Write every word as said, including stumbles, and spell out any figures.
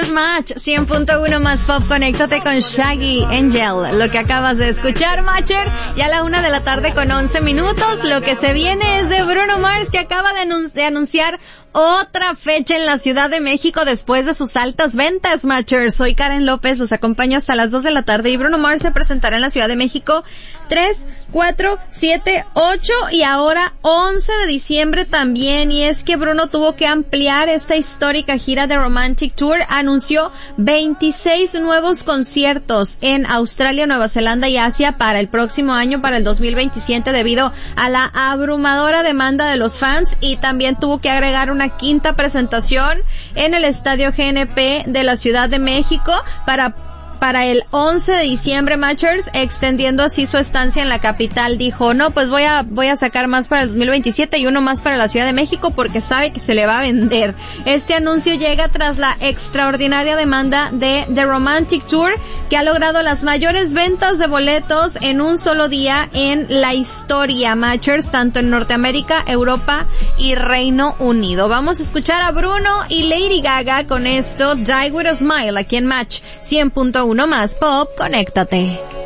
es Match cien punto uno más Pop. Conéctate con Shaggy Angel. Lo que acabas de escuchar, Matcher, ya a la una de la tarde con once minutos. Lo que se viene es de Bruno Mars, que acaba de, anun- de anunciar otra fecha en la Ciudad de México después de sus altas ventas, Matcher. Soy Karen López, os acompaño hasta las dos de la tarde y Bruno Mars se presentará en la Ciudad de México tres, cuatro, siete, ocho y ahora once de diciembre también. Y es que Bruno tuvo que ampliar esta histórica gira de Romantic Tour. Anunció veintiséis nuevos conciertos en Australia, Nueva Zelanda y Asia para el próximo año, para el dos mil veintisiete, debido a la abrumadora demanda de los fans, y también tuvo que agregar una quinta presentación en el Estadio G N P de la Ciudad de México para para el once de diciembre, Matchers, extendiendo así su estancia en la capital. Dijo, no, pues voy a voy a sacar más para el dos mil veintisiete y uno más para la Ciudad de México porque sabe que se le va a vender. Este anuncio llega tras la extraordinaria demanda de The Romantic Tour, que ha logrado las mayores ventas de boletos en un solo día en la historia, Matchers, tanto en Norteamérica, Europa y Reino Unido. Vamos a escuchar a Bruno y Lady Gaga con esto, Die With a Smile, aquí en Match cien punto uno más Pop. Conéctate.